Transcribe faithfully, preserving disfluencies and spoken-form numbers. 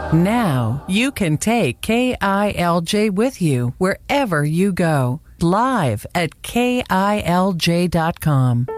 Now you can take K I L J with you wherever you go. Live at K I L J dot com.